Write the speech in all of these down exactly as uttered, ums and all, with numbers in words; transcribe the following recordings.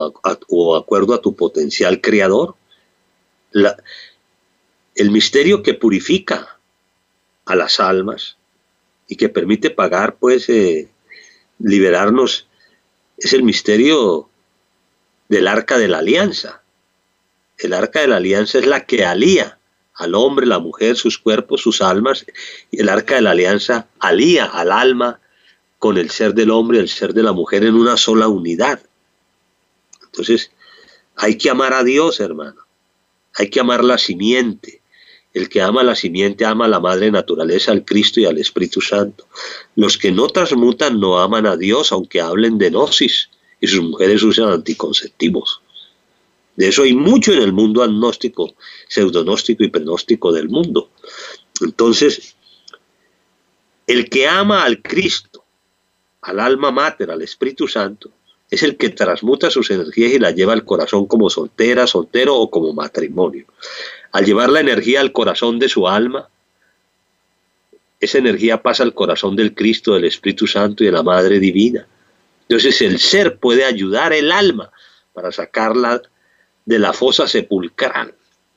a, o de acuerdo a tu potencial creador. La, el misterio que purifica a las almas y que permite pagar, pues, eh, liberarnos, es el misterio del Arca de la Alianza. El Arca de la Alianza es la que alía al hombre, la mujer, sus cuerpos, sus almas, y el Arca de la Alianza alía al alma con el ser del hombre y el ser de la mujer en una sola unidad. Entonces, hay que amar a Dios, hermano. Hay que amar la simiente. El que ama la simiente ama a la madre naturaleza, al Cristo y al Espíritu Santo. Los que no transmutan no aman a Dios, aunque hablen de gnosis y sus mujeres usan anticonceptivos. De eso hay mucho en el mundo agnóstico, pseudonóstico y prenóstico del mundo. Entonces, el que ama al Cristo, al alma mater, al Espíritu Santo, es el que transmuta sus energías y la lleva al corazón como soltera, soltero o como matrimonio. Al llevar la energía al corazón de su alma, esa energía pasa al corazón del Cristo, del Espíritu Santo y de la Madre Divina. Entonces el ser puede ayudar el alma para sacarla de la fosa sepulcral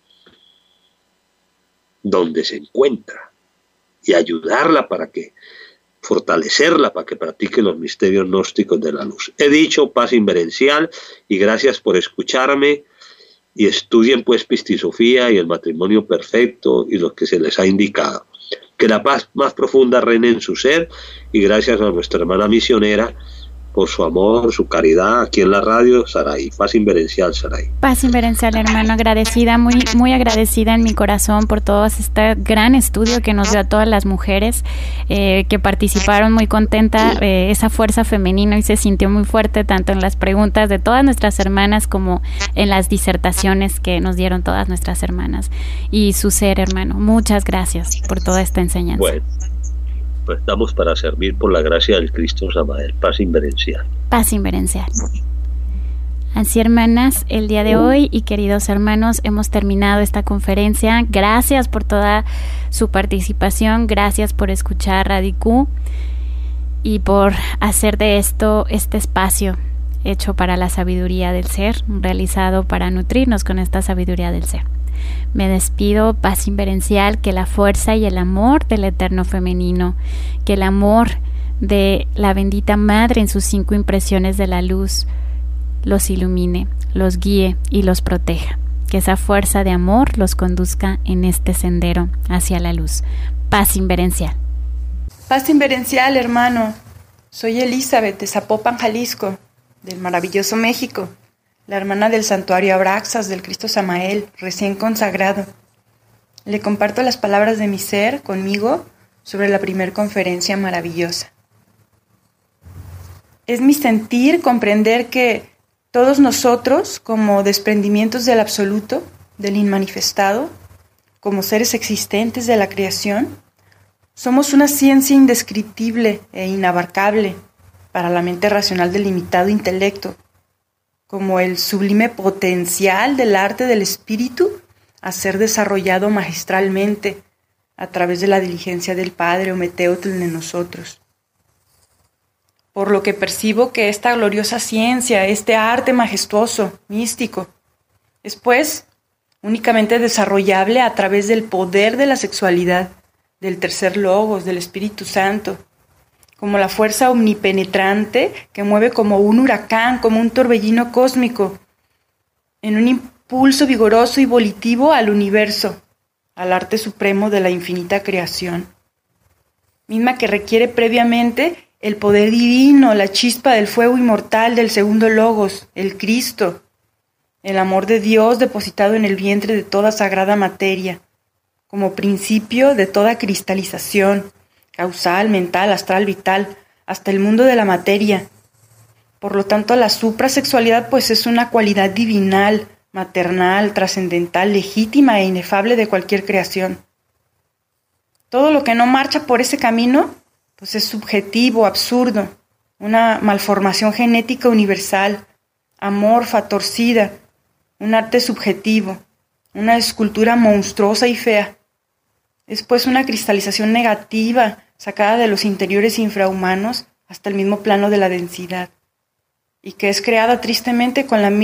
donde se encuentra y ayudarla para que, fortalecerla para que practique los misterios gnósticos de la luz. He dicho paz inverencial y gracias por escucharme y estudien pues Pistisofía y el matrimonio perfecto y lo que se les ha indicado. Que la paz más profunda reine en su ser y gracias a nuestra hermana misionera por su amor, su caridad, aquí en la radio, Saray. Paz inverencial, Saray. Paz inverencial, hermano, agradecida, muy, muy agradecida en mi corazón por todo este gran estudio que nos dio a todas las mujeres eh, que participaron, muy contenta, eh, esa fuerza femenina y se sintió muy fuerte tanto en las preguntas de todas nuestras hermanas como en las disertaciones que nos dieron todas nuestras hermanas. Y su ser, hermano, muchas gracias por toda esta enseñanza. Bueno. Pues estamos para servir por la gracia del Cristo Samael. Paz inverencial. Paz inverencial. Así, hermanas, el día de hoy y queridos hermanos, hemos terminado esta conferencia. Gracias por toda su participación, gracias por escuchar Radicú y por hacer de esto este espacio hecho para la sabiduría del ser, realizado para nutrirnos con esta sabiduría del ser. Me despido, paz inverencial, que la fuerza y el amor del eterno femenino, que el amor de la bendita Madre en sus cinco impresiones de la luz los ilumine, los guíe y los proteja. Que esa fuerza de amor los conduzca en este sendero hacia la luz. Paz inverencial. Paz inverencial, hermano. Soy Elizabeth de Zapopan, Jalisco, del maravilloso México. La hermana del santuario Abraxas del Cristo Samael, recién consagrado. Le comparto las palabras de mi ser conmigo sobre la primer conferencia maravillosa. Es mi sentir comprender que todos nosotros, como desprendimientos del absoluto, del inmanifestado, como seres existentes de la creación, somos una ciencia indescriptible e inabarcable para la mente racional del limitado intelecto, como el sublime potencial del arte del espíritu a ser desarrollado magistralmente a través de la diligencia del Padre Ometeotl en nosotros. Por lo que percibo que esta gloriosa ciencia, este arte majestuoso, místico, es pues únicamente desarrollable a través del poder de la sexualidad, del tercer logos, del Espíritu Santo, como la fuerza omnipenetrante que mueve como un huracán, como un torbellino cósmico, en un impulso vigoroso y volitivo al universo, al arte supremo de la infinita creación, misma que requiere previamente el poder divino, la chispa del fuego inmortal del segundo logos, el Cristo, el amor de Dios depositado en el vientre de toda sagrada materia, como principio de toda cristalización, causal, mental, astral, vital, hasta el mundo de la materia. Por lo tanto, la suprasexualidad pues es una cualidad divinal, maternal, trascendental, legítima e inefable de cualquier creación. Todo lo que no marcha por ese camino pues es subjetivo, absurdo, una malformación genética universal, amorfa, torcida, un arte subjetivo, una escultura monstruosa y fea. Es pues una cristalización negativa, sacada de los interiores infrahumanos hasta el mismo plano de la densidad. y que es creada tristemente con la